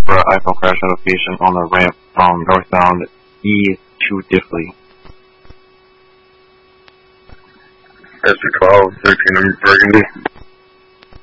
for an iPhone crash notification on the ramp from northbound E to Diffley. SC 12, 13 Burgundy.